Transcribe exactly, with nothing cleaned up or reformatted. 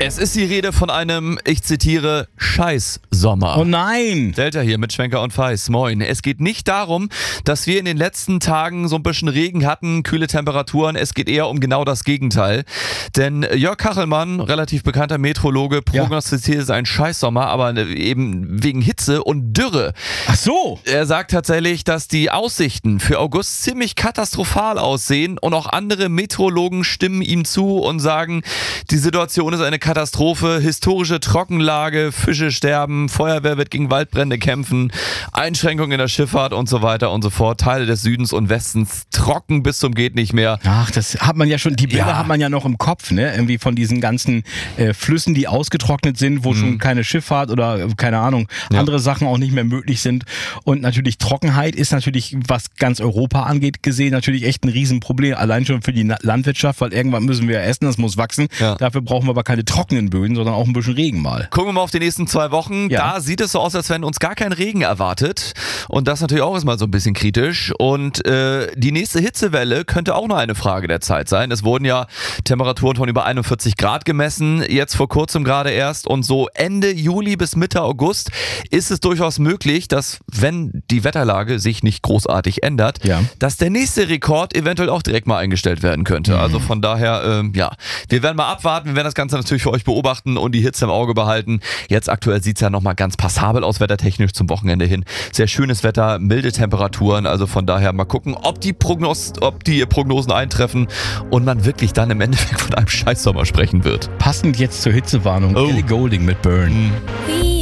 Es ist die Rede von einem, ich zitiere, Scheiß-Sommer. Oh nein! Delta hier mit Schwenker und Feiss. Moin. Es geht nicht darum, dass wir in den letzten Tagen so ein bisschen Regen hatten, kühle Temperaturen. Es geht eher um genau das Gegenteil. Denn Jörg Kachelmann, relativ bekannter Meteorologe, prognostiziert ja. einen Scheiß-Sommer, aber eben wegen Hitze und Dürre. Ach so! Er sagt tatsächlich, dass die Aussichten für August ziemlich katastrophal aussehen und auch andere Meteorologen stimmen ihm zu und sagen, die Situation ist eine Katastrophe, historische Trockenlage, Fische sterben, Feuerwehr wird gegen Waldbrände kämpfen, Einschränkungen in der Schifffahrt und so weiter und so fort. Teile des Südens und Westens trocken bis zum geht nicht mehr. Ach, das hat man ja schon, die Bilder Ja. hat man ja noch im Kopf, ne? Irgendwie von diesen ganzen äh, Flüssen, die ausgetrocknet sind, wo mhm. schon keine Schifffahrt oder keine Ahnung, ja. andere Sachen auch nicht mehr möglich sind. Und natürlich Trockenheit ist natürlich, was ganz Europa angeht, gesehen, natürlich echt ein Riesenproblem. Allein schon für die Na- Landwirtschaft, weil irgendwann müssen wir ja essen, das muss wachsen. Ja. Dafür brauchen wir aber keine trockenen Böden, sondern auch ein bisschen Regen mal. Gucken wir mal auf die nächsten zwei Wochen. Ja. Da sieht es so aus, als wenn uns gar kein Regen erwartet. Und das natürlich auch erstmal so ein bisschen kritisch. Und äh, die nächste Hitzewelle könnte auch noch eine Frage der Zeit sein. Es wurden ja Temperaturen von über einundvierzig Grad gemessen, jetzt vor kurzem gerade erst. Und so Ende Juli bis Mitte August ist es durchaus möglich, dass, wenn die Wetterlage sich nicht großartig ändert, ja. dass der nächste Rekord eventuell auch direkt mal eingestellt werden könnte. Mhm. Also von daher, ähm, ja, wir werden mal abwarten. Wir werden das Ganze natürlich für euch beobachten und die Hitze im Auge behalten. Jetzt aktuell sieht es ja nochmal ganz passabel aus, wettertechnisch zum Wochenende hin. Sehr schönes Wetter, milde Temperaturen. Also von daher mal gucken, ob die, Prognos- ob die Prognosen eintreffen und man wirklich dann im Endeffekt von einem Scheißsommer sprechen wird. Passend jetzt zur Hitzewarnung, Oh. Ellie Goulding mit Burn. Mhm. We